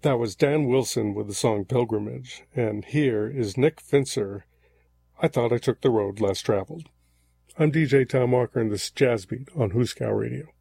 That was Dan Wilson with the song Pilgrimage, and here is Nick Fincer, I Thought I Took the Road Less Traveled. I'm DJ Tom Walker, and this is Jazz Beat on Hooskow Radio.